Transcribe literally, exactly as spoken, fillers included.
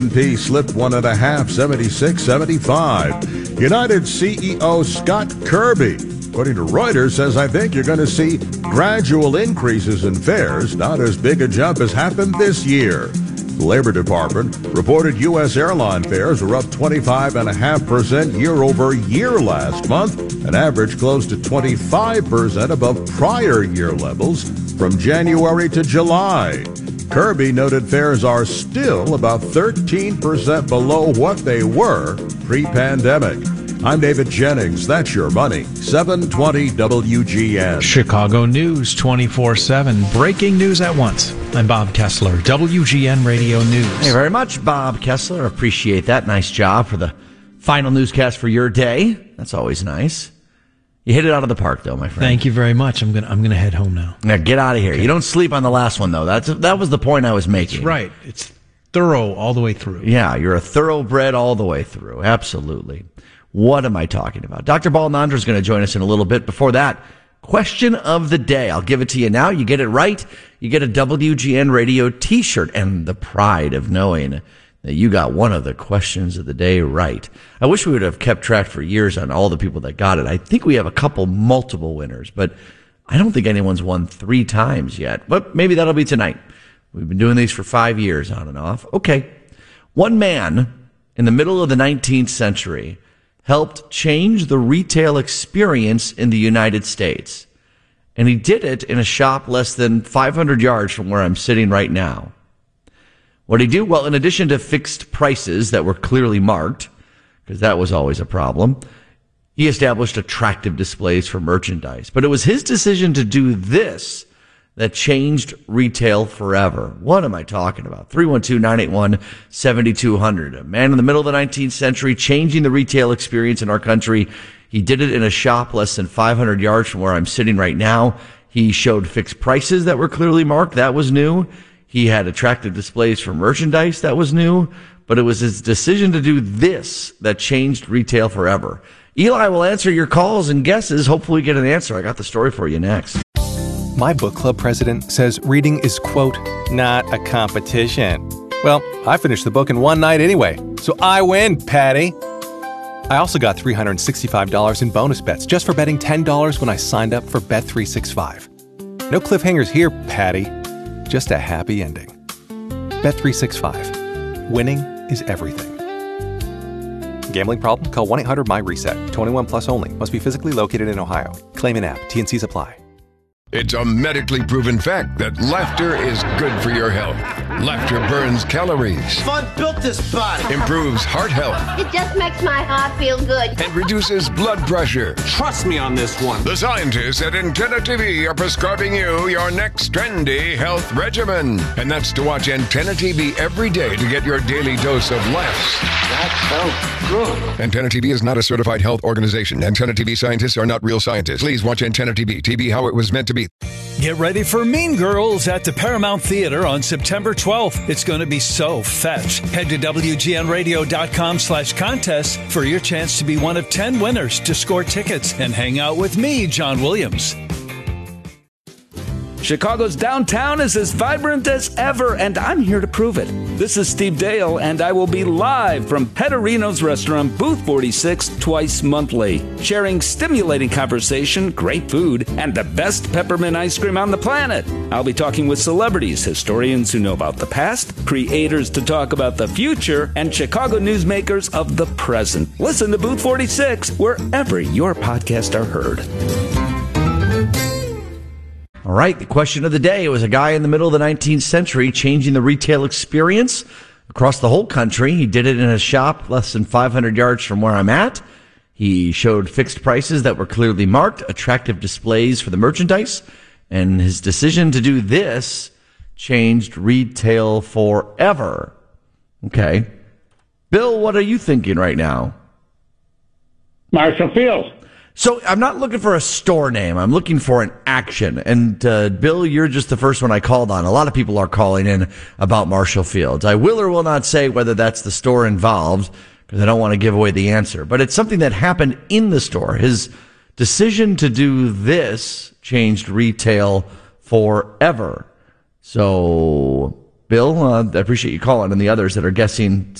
P slipped one and a half, seventy-six seventy-five. United C E O Scott Kirby, according to Reuters, says, I think you're going to see gradual increases in fares, not as big a jump as happened this year. The Labor Department reported U S airline fares were up twenty-five point five percent year over year last month, an average close to twenty-five percent above prior year levels from January to July. Kirby noted fares are still about thirteen percent below what they were pre-pandemic. I'm David Jennings. That's your money. seven twenty W G N. Chicago News twenty-four seven. Breaking news at once. I'm Bob Kessler, W G N Radio News. Hey, very much, Bob Kessler. Appreciate that. Nice job for the final newscast for your day. That's always nice. You hit it out of the park, though, my friend. Thank you very much. I'm gonna I'm gonna head home now. Now get out of here. Okay. You don't sleep on the last one, though. That's that was the point I was making. That's right. It's thorough all the way through. Yeah, you're a thoroughbred all the way through. Absolutely. What am I talking about? Doctor Balnandra is going to join us in a little bit. Before that, question of the day. I'll give it to you now. You get it right, you get a W G N Radio T-shirt, and the pride of knowing that you got one of the questions of the day right. I wish we would have kept track for years on all the people that got it. I think we have a couple multiple winners, but I don't think anyone's won three times yet. But maybe that'll be tonight. We've been doing these for five years on and off. Okay. One man in the middle of the nineteenth century helped change the retail experience in the United States. And he did it in a shop less than five hundred yards from where I'm sitting right now. What did he do? Well, in addition to fixed prices that were clearly marked, because that was always a problem, he established attractive displays for merchandise. But it was his decision to do this that changed retail forever. What am I talking about? three one two, nine eight one, seven two zero zero. A man in the middle of the nineteenth century changing the retail experience in our country. He did it in a shop less than five hundred yards from where I'm sitting right now. He showed fixed prices that were clearly marked. That was new. He had attractive displays for merchandise. That was new. But it was his decision to do this that changed retail forever. Eli will answer your calls and guesses. Hopefully get an answer. I got the story for you next. My book club president says reading is, quote, not a competition. Well, I finished the book in one night anyway, so I win, Patty. I also got three hundred sixty-five dollars in bonus bets just for betting ten dollars when I signed up for Bet three sixty-five. No cliffhangers here, Patty. Just a happy ending. Bet three sixty-five. Winning is everything. Gambling problem? Call one eight hundred M Y RESET. twenty-one plus only. Must be physically located in Ohio. Claim in app. T and C's apply. It's a medically proven fact that laughter is good for your health. Laughter burns calories. Fun built this body. Improves heart health. It just makes my heart feel good. And reduces blood pressure. Trust me on this one. The scientists at Antenna T V are prescribing you your next trendy health regimen. And that's to watch Antenna T V every day to get your daily dose of laughs. That sounds good. Antenna T V is not a certified health organization. Antenna T V scientists are not real scientists. Please watch Antenna T V. T V how it was meant to be. Get ready for Mean Girls at the Paramount Theater on September twelfth. It's going to be so fetch. Head to W G N radio dot com slash contest for your chance to be one of ten winners to score tickets and hang out with me, John Williams. Chicago's downtown is as vibrant as ever, and I'm here to prove it. This is Steve Dale, and I will be live from Petterino's Restaurant, Booth forty-six, twice monthly, sharing stimulating conversation, great food, and the best peppermint ice cream on the planet. I'll be talking with celebrities, historians who know about the past, creators to talk about the future, and Chicago newsmakers of the present. Listen to Booth forty-six wherever your podcasts are heard. All right, the question of the day. It was a guy in the middle of the nineteenth century changing the retail experience across the whole country. He did it in a shop less than five hundred yards from where I'm at. He showed fixed prices that were clearly marked, attractive displays for the merchandise, and his decision to do this changed retail forever. Okay. Bill, what are you thinking right now? Marshall Field. So I'm not looking for a store name. I'm looking for an action. And, uh, Bill, you're just the first one I called on. A lot of people are calling in about Marshall Fields. I will or will not say whether that's the store involved because I don't want to give away the answer. But it's something that happened in the store. His decision to do this changed retail forever. So, Bill, uh, I appreciate you calling, and the others that are guessing